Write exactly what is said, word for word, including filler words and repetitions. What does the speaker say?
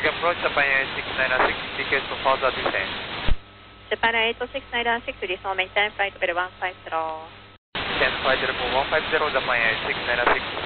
approach Japan eight six nine six, request for further descent. Japan eight six nine six, resume maintain flight level one five zero. Maintain flight level one five zero, Japan eight six nine six.